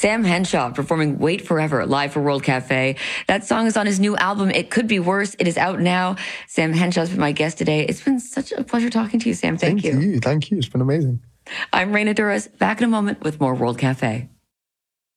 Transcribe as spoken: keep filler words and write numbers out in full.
Sam Henshaw performing Wait Forever live for World Cafe. That song is on his new album, It Could Be Worse. It is out now. Sam Henshaw's been my guest today. It's been such a pleasure talking to you, Sam. Thank Thank you. you. Thank you. It's been amazing. I'm Reina Douros, back in a moment with more World Cafe.